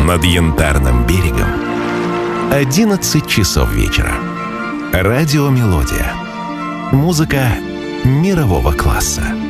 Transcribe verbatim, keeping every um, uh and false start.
над Янтарным берегом одиннадцать часов вечера. Радио «Мелодия». Музыка мирового класса.